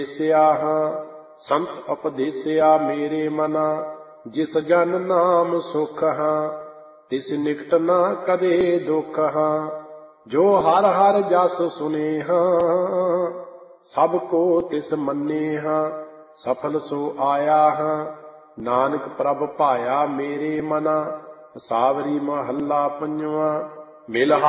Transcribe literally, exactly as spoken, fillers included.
ਸਿਆ ਹਾਂ ਸੰਤ ਉਪਦੇਸਿਆ ਮੇਰੇ ਮਨਾ, ਜਿਸ ਜਨ ਨਾਮ ਸੁਖ ਹਾਂ ਤਿਸ ਨਿਕਟ ਨਾ ਕਦੇ ਦੁਖ ਹਾਂ। ਜੋ ਹਰ ਹਰ ਜਸ ਸੁਨੇ ਹਾਂ ਸਭ ਕੋ ਤਿਸ ਮੰਨੇ ਹਾਂ, ਸਫਲ ਸੋ ਆਇਆ ਹਾਂ ਨਾਨਕ ਪ੍ਰਭ ਭਾਇਆ ਮੇਰੇ ਮਨਾ। ਸਾਵਰੀ ਮਹੱਲਾ ਪੰਜਵਾਂ। ਮਿਲ